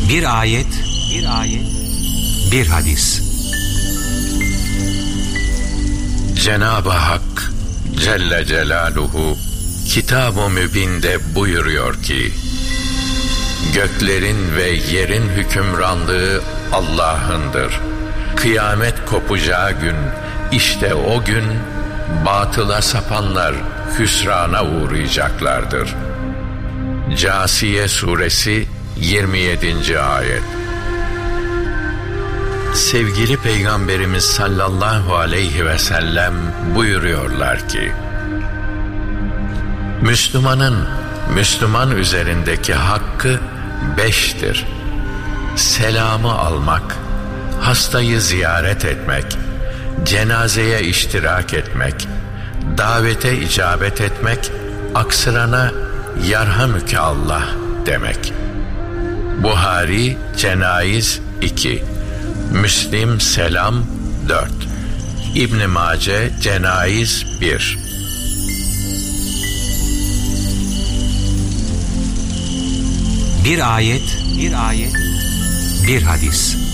Bir ayet, bir hadis. Cenab-ı Hak Celle Celaluhu Kitab-ı Mübin'de buyuruyor ki: göklerin ve yerin hükümranlığı Allah'ındır. Kıyamet kopacağı gün, işte o gün batıla sapanlar hüsrana uğrayacaklardır. Câsiye Suresi 27. ayet. Sevgili Peygamberimiz sallallahu aleyhi ve sellem buyuruyorlar ki: Müslümanın Müslüman üzerindeki hakkı 5'tir. Selamı almak, hastayı ziyaret etmek, cenazeye iştirak etmek, davete icabet etmek, aksırana yarhamüke Allah demek. Buhari Cenayiz 2, Müslim Selam 4, İbn Mace Cenayiz 1. Bir ayet, bir hadis.